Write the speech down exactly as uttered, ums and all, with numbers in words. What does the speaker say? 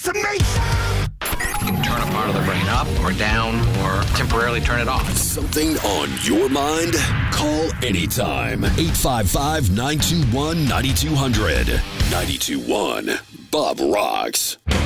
You can turn a part of the brain up or down or temporarily turn it off. Something on your mind? Call anytime. eight five five, nine two one, nine two zero zero. nine two one, Bob Rocks.